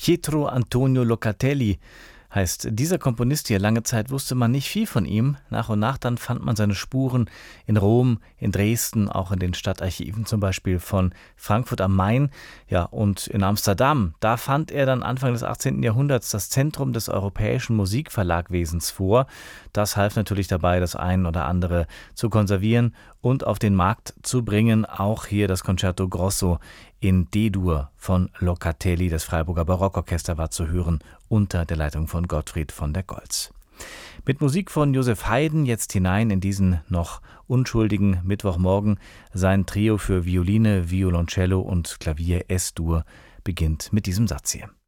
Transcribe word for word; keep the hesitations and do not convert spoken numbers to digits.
Pietro Antonio Locatelli heißt dieser Komponist hier. Lange Zeit wusste man nicht viel von ihm. Nach und nach dann fand man seine Spuren in Rom, in Dresden, auch in den Stadtarchiven zum Beispiel von Frankfurt am Main. Ja, und in Amsterdam, da fand er dann Anfang des achtzehnten Jahrhunderts das Zentrum des europäischen Musikverlagwesens vor. Das half natürlich dabei, das ein oder andere zu konservieren und auf den Markt zu bringen. Auch hier das Concerto Grosso in D-Dur von Locatelli. Das Freiburger Barockorchester war zu hören unter der Leitung von Gottfried von der Goltz. Mit Musik von Joseph Haydn jetzt hinein in diesen noch unschuldigen Mittwochmorgen. Sein Trio für Violine, Violoncello und Klavier S-Dur beginnt mit diesem Satz hier.